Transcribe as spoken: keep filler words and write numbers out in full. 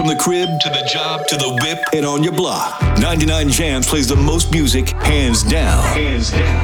From the crib to the job to the whip and on your block, ninety-nine Jams plays the most music, hands down. Hands down.